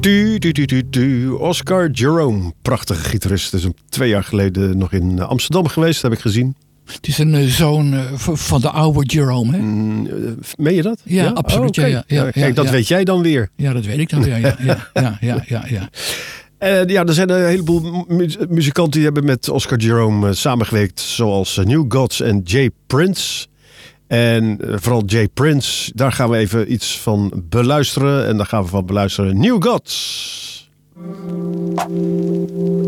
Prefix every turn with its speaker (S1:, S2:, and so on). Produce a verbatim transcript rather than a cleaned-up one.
S1: Du, du, du, du, du. Oscar Jerome, prachtige gitarist. Is een twee jaar geleden nog in Amsterdam geweest, heb ik gezien.
S2: Het is een uh, zoon uh, van de oude Jerome, hè?
S1: Mm, uh, meen je dat?
S2: Ja, ja? absoluut. Oh, okay. ja, ja, ja,
S1: Kijk,
S2: ja,
S1: dat
S2: ja.
S1: weet jij dan weer.
S2: Ja, dat weet ik dan weer. Ja, ja, ja, ja, ja, ja.
S1: Uh, ja, er zijn een heleboel mu- muzikanten die hebben met Oscar Jerome uh, samengewerkt. Zoals uh, New Gods en Jay Prince. En uh, vooral Jay Prince, daar gaan we even iets van beluisteren. En daar gaan we van beluisteren New Gods.